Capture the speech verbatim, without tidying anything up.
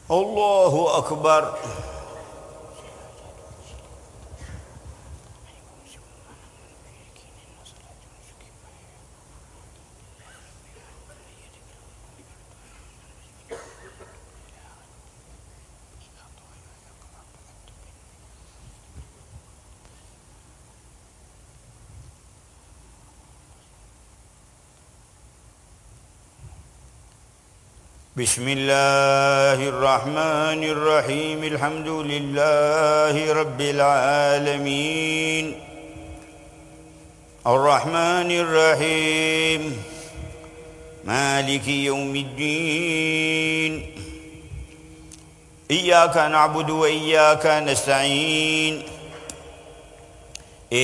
Allahu Akbar. Bismillahirrahmanirrahim. Alhamdulillahi rabbil alamin. Ar-Rahmanir-Rahim. Maliki yaumiddin. Iyyaka na'budu wa iyyaka nasta'in.